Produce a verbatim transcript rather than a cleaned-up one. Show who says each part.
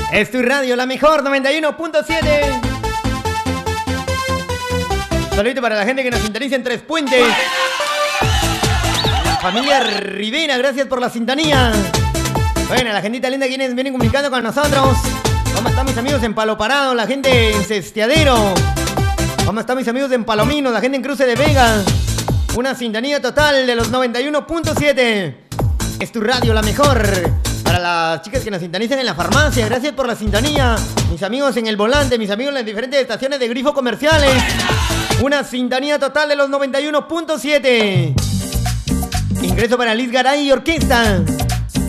Speaker 1: Es tu radio, la mejor, noventa y uno punto siete. Saludito para la gente que nos sintoniza en Tres Puentes. La familia Rivera, gracias por la sintonía. Bueno, la gentita linda quienes vienen comunicando con nosotros. ¿Cómo están mis amigos en Palo Parado? La gente en Cesteadero. ¿Cómo están mis amigos en Palomino? La gente en Cruce de Vega. Una sintonía total de los noventa y uno punto siete. Es tu radio, la mejor. Para las chicas que nos sintonizan en la farmacia, gracias por la sintonía. Mis amigos en el volante, mis amigos en las diferentes estaciones de grifo comerciales. Una sintonía total de los noventa y uno punto siete. Ingreso para Liz Garay y Orquesta.